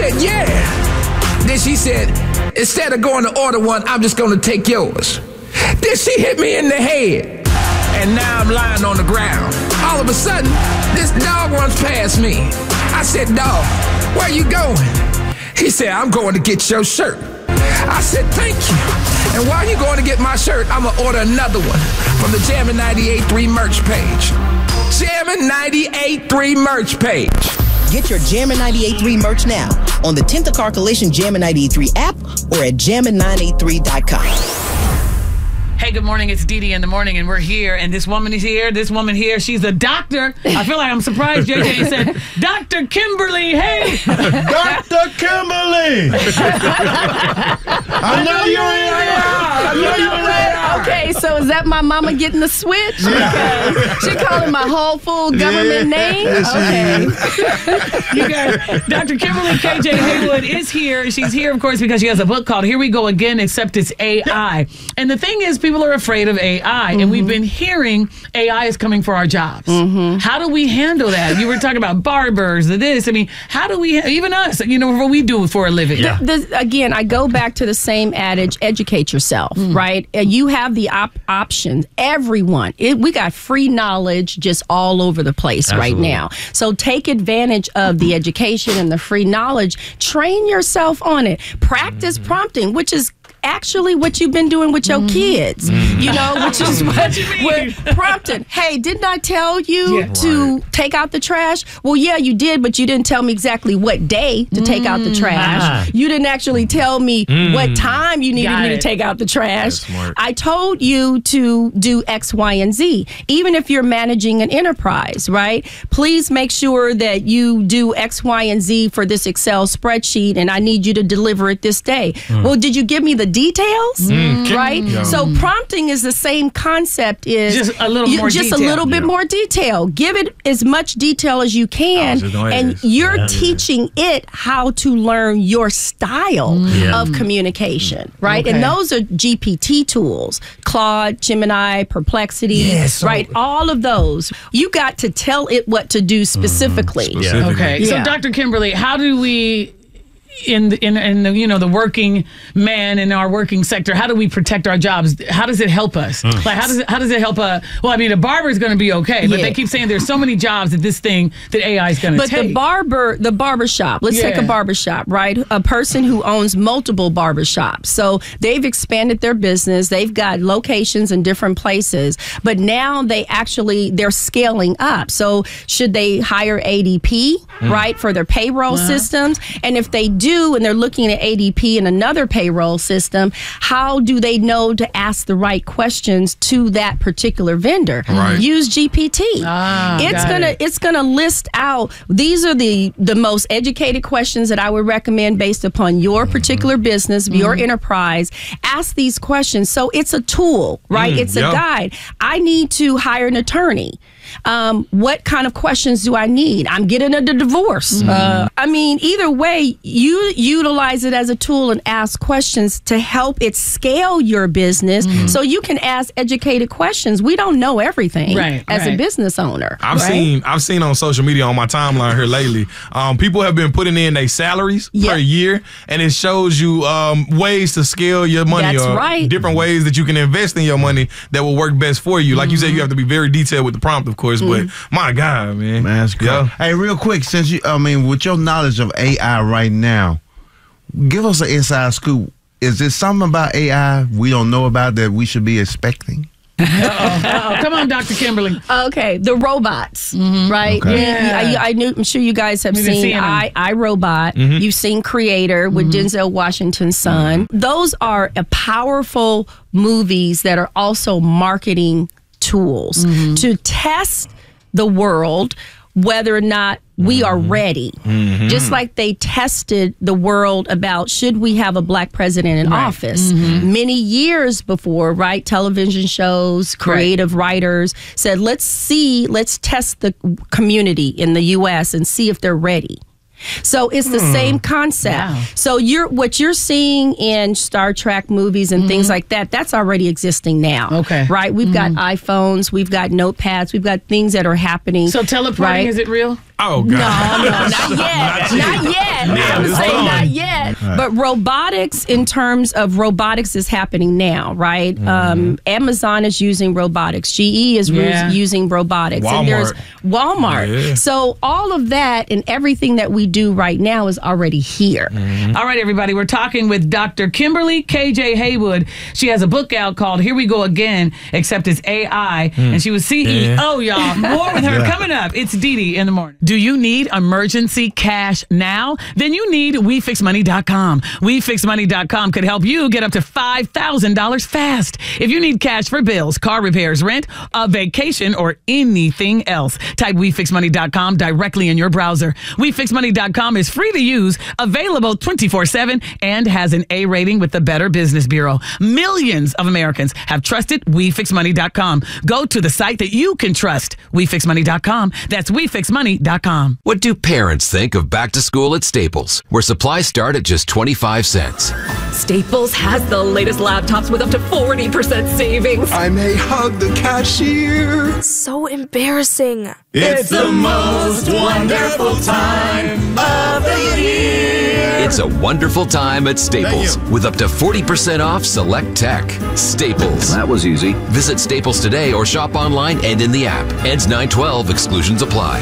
said, yeah. Then she said, instead of going to order one, I'm just going to take yours. Then she hit me in the head. And now I'm lying on the ground. All of a sudden, this dog runs past me. I said, dog, where you going? He said, I'm going to get your shirt. I said, thank you. And while you're going to get my shirt, I'm going to order another one from the Jammin' 98.3 merch page. Jammin' 98.3 merch page. Get your Jammin' 98.3 merch now on the Tenta Car Collision Jammin' 98.3 app or at jammin983.com. Hey, good morning. It's Dee Dee in the morning, and we're here. And this woman is here. This woman here, she's a doctor. I feel like I'm surprised JJ said, Dr. Kimberly, hey. Dr. Kimberly. I know you're in AI. I know you're in AI. Okay, so is that my mama getting the switch? Yeah. Because she calling my whole full government name? Okay. You got Dr. Kimberly KJ Haywood is here. She's here, of course, because she has a book called Here We Go Again, Except It's AI. And the thing is, people are afraid of AI, and we've been hearing AI is coming for our jobs. How do we handle that? You were talking about barbers, this. I mean, how do we, even us, what we do for a living? Yeah. Again, I go back to the same adage, educate yourself, right? You have the options. Everyone. We got free knowledge just all over the place right now. So take advantage of the education and the free knowledge. Train yourself on it. Practice prompting, which is actually what you've been doing with your kids, which is what we're prompting. Hey, didn't I tell you to take out the trash? Well, yeah, you did, but you didn't tell me exactly what day to take out the trash. You didn't actually tell me what time you needed me to take out the trash. I told you to do X, Y, and Z. Even if you're managing an enterprise, right? Please make sure that you do X, Y, and Z for this Excel spreadsheet, and I need you to deliver it this day. Well, did you give me the details, right? Yeah. So prompting is the same concept. Is just a little more just detail. A little bit more detail. Give it as much detail as you can, and you're teaching it how to learn your style of communication, right? And those are GPT tools, Claude, Gemini, Perplexity, right? All of those. You got to tell it what to do specifically. Okay. So, Dr. Kimberly, how do we, in the working man in our working sector, how do we protect our jobs? How does it help us? Like how does it help a barber is going to be okay, but they keep saying there's so many jobs that AI is going to take. But the barbershop, let's take a barbershop, right? A person who owns multiple barbershops. So they've expanded their business. They've got locations in different places, but now they're scaling up. So should they hire ADP, right, for their payroll systems? And if they do, and they're looking at ADP and another payroll system, how do they know to ask the right questions to that particular vendor? Use GPT. It's gonna list out, these are the most educated questions that I would recommend based upon your particular business, your enterprise. Ask these questions. So it's a tool, right? It's a guide. I need to hire an attorney. What kind of questions do I need? I'm getting a divorce. Either way, you utilize it as a tool and ask questions to help it scale your business so you can ask educated questions. We don't know everything as a business owner. I've seen on social media on my timeline here lately, people have been putting in their salaries per year, and it shows you ways to scale your money. That's different ways that you can invest in your money that will work best for you. Like you said, you have to be very detailed with the prompt, of course, but my God, man. That's cool. Hey, real quick, since with your knowledge of AI right now, give us an inside scoop. Is there something about AI we don't know about that we should be expecting? Come on, Dr. Kimberly. Okay, the robots, right? Okay. I'm sure you guys have seen iRobot. You've seen Creator with Denzel Washington's son. Those are powerful movies that are also marketing tools to test the world whether or not we are ready. Just like they tested the world about should we have a black president in office. Many years before, right? Television shows, creative writers said, let's test the community in the U.S. and see if they're ready. So it's the same concept. Wow. So what you're seeing in Star Trek movies and things like that, that's already existing now. Okay. Right? We've got iPhones, we've got notepads, we've got things that are happening. So teleporting, right? is it real? Oh, God. No, not yet. Not yet. I'm it's saying on. not yet. But robotics, in terms of robotics, is happening now, right? Amazon is using robotics. GE is using robotics. And there's Walmart. Yeah. So all of that and everything that we do right now is already here. All right, everybody. We're talking with Dr. Kimberly KJ Haywood. She has a book out called Here We Go Again, except it's AI. And she was CEO, y'all. More with her coming up. It's Dee Dee in the morning. Do you need emergency cash now? Then you need WeFixMoney.com. WeFixMoney.com could help you get up to $5,000 fast. If you need cash for bills, car repairs, rent, a vacation, or anything else, type WeFixMoney.com directly in your browser. WeFixMoney.com is free to use, available 24/7, and has an A rating with the Better Business Bureau. Millions of Americans have trusted WeFixMoney.com. Go to the site that you can trust. WeFixMoney.com. That's WeFixMoney.com. What do parents think of back to school at Staples, where supplies start at just 25 cents? Staples has the latest laptops with up to 40% savings. I may hug the cashier. So embarrassing. It's the most wonderful time of the year. It's a wonderful time at Staples with up to 40% off select tech. Staples. That was easy. Visit Staples today or shop online and in the app. Ends 9/12. Exclusions apply.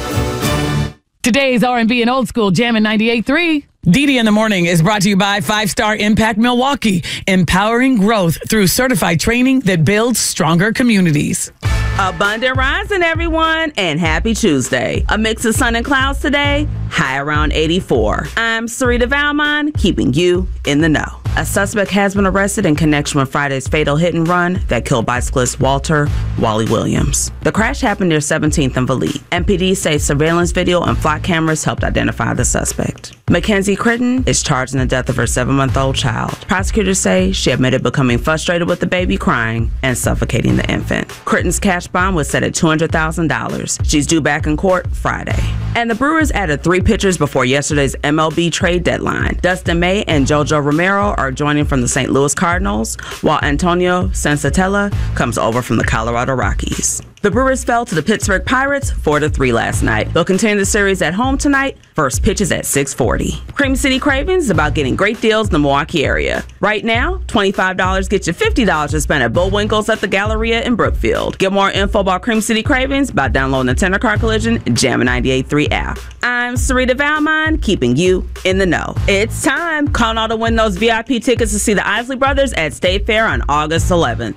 Today's R&B and Old School Jammin' 98.3. Dee Dee in the Morning is brought to you by 5-Star Impact Milwaukee, empowering growth through certified training that builds stronger communities. Abundant rising, everyone, and happy Tuesday. A mix of sun and clouds today, high around 84. I'm Sarita Valmon, keeping you in the know. A suspect has been arrested in connection with Friday's fatal hit and run that killed bicyclist Walter Wally Williams. The crash happened near 17th and Valete. MPD say surveillance video and flock cameras helped identify the suspect. Mackenzie Critton is charged in the death of her 7-month-old child. Prosecutors say she admitted becoming frustrated with the baby crying and suffocating the infant. Critton's cash bond was set at $200,000. She's due back in court Friday. And the Brewers added 3 pitchers before yesterday's MLB trade deadline. Dustin May and JoJo Romero are joining from the St. Louis Cardinals, while Antonio Sensatella comes over from the Colorado Rockies. The Brewers fell to the Pittsburgh Pirates 4-3 last night. They'll continue the series at home tonight. First pitch is at 6:40. Cream City Cravings is about getting great deals in the Milwaukee area. Right now, $25 gets you $50 to spend at Bullwinkle's at the Galleria in Brookfield. Get more info about Cream City Cravings by downloading the Tender Car Collision Jammin' 98.3 app. I'm Sarita Valmon, keeping you in the know. It's time. Call now to win those VIP tickets to see the Isley Brothers at State Fair on August 11th.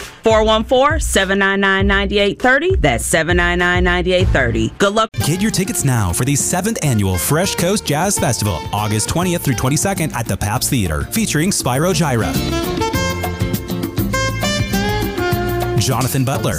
414-799-9830. That's 799-9830. Good luck. Get your tickets now for the 7th annual Fresh Coast Jazz Festival, August 20th through 22nd at the Pabst Theater, featuring Spyro Gyra, Jonathan Butler,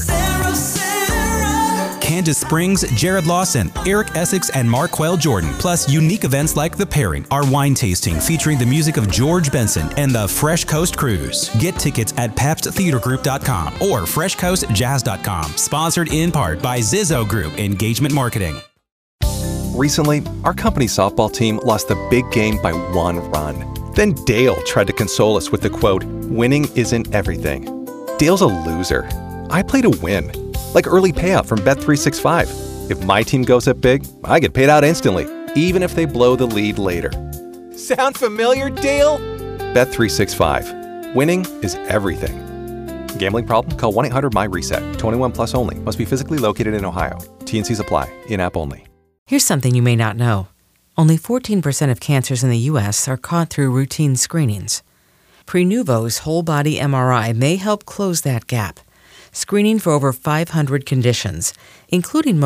Candace Springs, Jared Lawson, Eric Essex, and Marquel Jordan, plus unique events like The Pairing, our wine tasting featuring the music of George Benson, and the Fresh Coast Cruise. Get tickets at PabstTheaterGroup.com or FreshCoastJazz.com. Sponsored in part by Zizzo Group Engagement Marketing. Recently, our company softball team lost the big game by 1 run. Then Dale tried to console us with the quote, "Winning isn't everything." Dale's a loser. I play to win. Like early payout from Bet365. If my team goes up big, I get paid out instantly, even if they blow the lead later. Sound familiar, Dale? Bet365. Winning is everything. Gambling problem? Call 1-800-MY-RESET. 21 plus only. Must be physically located in Ohio. T&Cs apply. In-app only. Here's something you may not know. Only 14% of cancers in the U.S. are caught through routine screenings. Prenuvo's whole body MRI may help close that gap. Screening for over 500 conditions, including